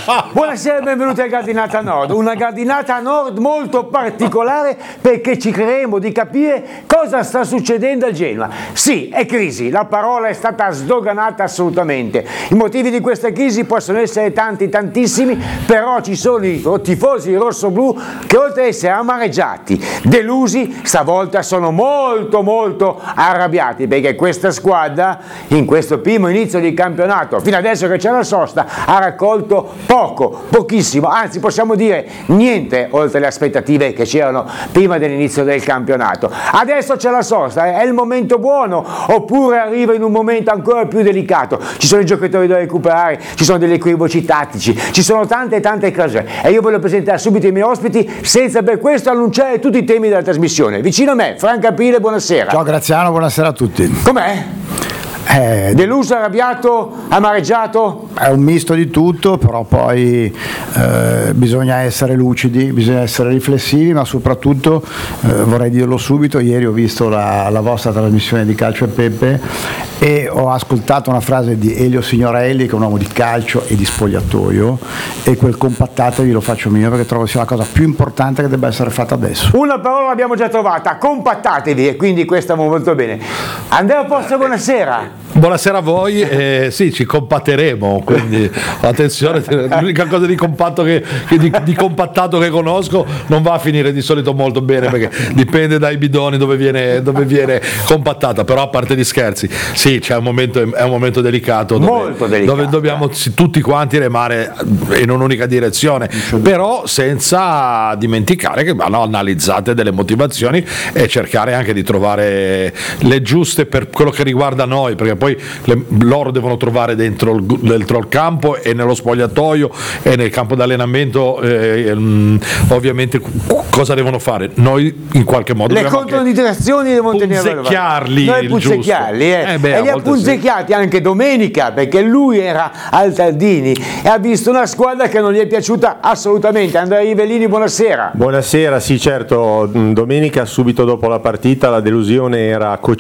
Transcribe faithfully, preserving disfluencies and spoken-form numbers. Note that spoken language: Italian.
Buonasera e benvenuti a Gardinata Nord, una Gardinata Nord molto particolare perché ci creeremo di capire cosa sta succedendo a Genova. Sì, è crisi, la parola è stata sdoganata assolutamente. I motivi di questa crisi possono essere tanti, tantissimi, però ci sono i tifosi rossoblù che oltre ad essere amareggiati, delusi, stavolta sono molto molto arrabbiati perché questa squadra in questo primo inizio di campionato, fino adesso che c'è la sosta, ha raccolto poco, pochissimo, anzi possiamo dire niente oltre le aspettative che c'erano prima dell'inizio del campionato. Adesso c'è la sosta, è il momento buono oppure arriva in un momento ancora più delicato? Ci sono i giocatori da recuperare, ci sono degli equivoci tattici, ci sono tante tante cose e io voglio presentare subito i miei ospiti senza per questo annunciare tutti i temi della trasmissione. Vicino a me Franco Aprile, buonasera. Ciao Graziano, buonasera a tutti. Com'è? Eh, Deluso, arrabbiato, amareggiato? È un misto di tutto, però poi eh, bisogna essere lucidi, bisogna essere riflessivi, ma soprattutto eh, vorrei dirlo subito, ieri ho visto la, la vostra trasmissione di Calcio e Pepe e ho ascoltato una frase di Elio Signorelli, che è un uomo di calcio e di spogliatoio, e quel compattatevi lo faccio mio perché trovo sia la cosa più importante che debba essere fatta adesso. Una parola l'abbiamo già trovata, compattatevi, e quindi questa va molto bene. Andrea Pozzo, buonasera. Buonasera a voi, eh, sì, ci compatteremo, quindi attenzione, l'unica cosa di compatto che, che di, di compattato che conosco non va a finire di solito molto bene perché dipende dai bidoni dove viene, dove viene compattata, però a parte gli scherzi, sì, c'è un momento, è un momento delicato dove, molto delicato, dove dobbiamo tutti quanti remare in un'unica direzione, però senza dimenticare che vanno analizzate delle motivazioni e cercare anche di trovare le giuste per quello che riguarda noi, perché poi le, loro devono trovare dentro il, dentro il campo e nello spogliatoio e nel campo d'allenamento eh, mh, ovviamente cosa devono fare, noi in qualche modo le controindicazioni devono tenere punzecchiarli, punzecchiarli eh. Eh beh, e li ha punzecchiati sì. Anche domenica perché lui era al Tardini e ha visto una squadra che non gli è piaciuta assolutamente. Andrea Rivellini, buonasera. Buonasera, sì certo, domenica subito dopo la partita la delusione era